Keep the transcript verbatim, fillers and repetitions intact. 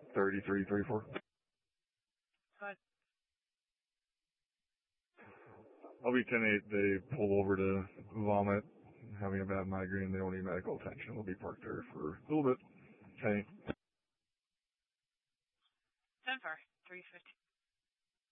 thirty-three, thirty-four. Hi. I'll be ten eight. They pull over to vomit, having a bad migraine. They don't need medical attention. They'll be parked there for a little bit.